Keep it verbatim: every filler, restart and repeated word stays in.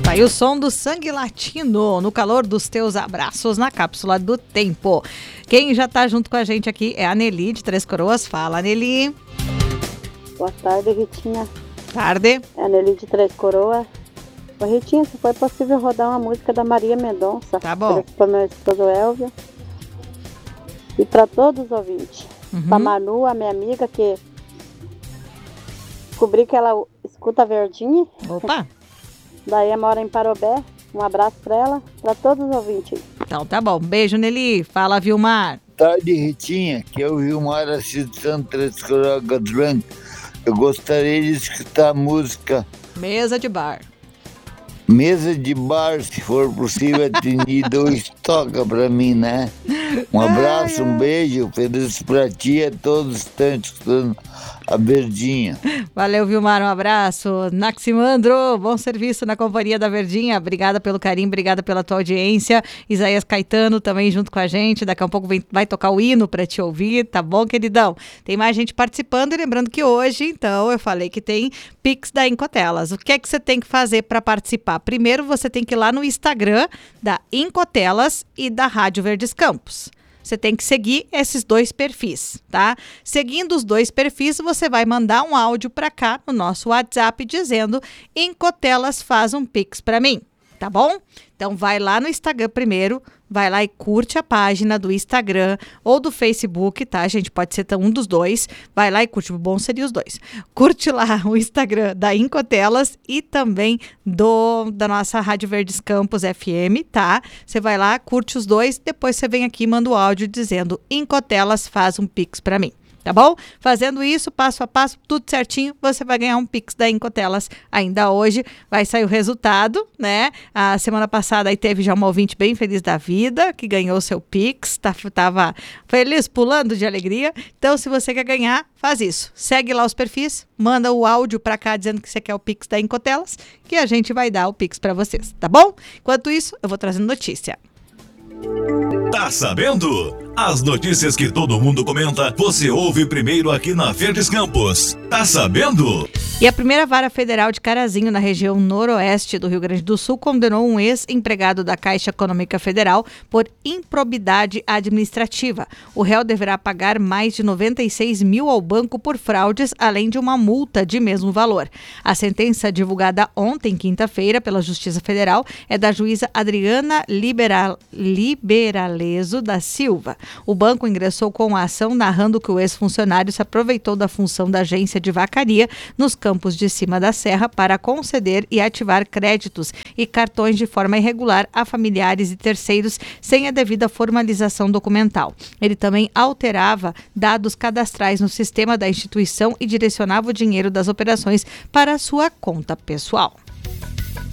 Tá aí o som do Sangue Latino, no calor dos teus abraços na cápsula do tempo. Quem já tá junto com a gente aqui é a Nelly de Três Coroas. Fala, Nelly. Boa tarde, Ritinha. Tarde. É a Nelly de Três Coroas. Ô, Ritinha, se for possível rodar uma música da Maria Mendonça. Tá bom. Para meu esposo Elvio. E para todos os ouvintes. Uhum. Pra Manu, a minha amiga, que descobri que ela escuta Verdinha. Opa. Daí mora em Parobé. Um abraço para ela, para todos os ouvintes. Então tá bom. Beijo, Nelly. Fala, Vilmar. Tarde, Ritinha, que é o Vilmar assistindo Três Coroas Branca. Eu gostaria de escutar a música Mesa de Bar. Mesa de Bar, se for possível, atender dois toca pra mim, né? Um abraço, um beijo, feliz pra ti e a todos que estão escutando a Verdinha. Valeu, Vilmar, um abraço. Naximandro, bom serviço na companhia da Verdinha. Obrigada pelo carinho, obrigada pela tua audiência. Isaías Caetano também junto com a gente. Daqui a pouco vem, vai tocar o hino pra te ouvir, tá bom, queridão? Tem mais gente participando e lembrando que hoje, então, eu falei que tem Pix da Incotelas. O que é que você tem que fazer para participar? Primeiro, você tem que ir lá no Instagram da Incotelas e da Rádio Verdes Campos. Você tem que seguir esses dois perfis, tá? Seguindo os dois perfis, você vai mandar um áudio para cá no nosso WhatsApp dizendo Incotelas faz um Pix para mim, tá bom? Então vai lá no Instagram primeiro, vai lá e curte a página do Instagram ou do Facebook, tá, gente? Pode ser um dos dois. Vai lá e curte, o bom seria os dois. Curte lá o Instagram da Incotelas e também do da nossa Rádio Verdes Campos F M, tá? Você vai lá, curte os dois, depois você vem aqui e manda o áudio dizendo Incotelas faz um Pix para mim. Tá bom? Fazendo isso, passo a passo, tudo certinho, você vai ganhar um Pix da Incotelas ainda hoje. Vai sair o resultado, né? A semana passada aí teve já uma ouvinte bem feliz da vida, que ganhou o seu Pix, tá, tava feliz, pulando de alegria. Então, se você quer ganhar, faz isso. Segue lá os perfis, manda o áudio pra cá dizendo que você quer o Pix da Incotelas, que a gente vai dar o Pix pra vocês, tá bom? Enquanto isso, eu vou trazendo notícia. Tá sabendo? As notícias que todo mundo comenta, você ouve primeiro aqui na Verdes Campos. Tá sabendo? E a primeira vara federal de Carazinho, na região noroeste do Rio Grande do Sul, condenou um ex-empregado da Caixa Econômica Federal por improbidade administrativa. O réu deverá pagar mais de noventa e seis mil ao banco por fraudes, além de uma multa de mesmo valor. A sentença divulgada ontem, quinta-feira, pela Justiça Federal, é da juíza Adriana Liberal, Liberaleso da Silva. O banco ingressou com a ação narrando que o ex-funcionário se aproveitou da função da agência de vacaria nos campos de cima da serra para conceder e ativar créditos e cartões de forma irregular a familiares e terceiros sem a devida formalização documental. Ele também alterava dados cadastrais no sistema da instituição e direcionava o dinheiro das operações para a sua conta pessoal.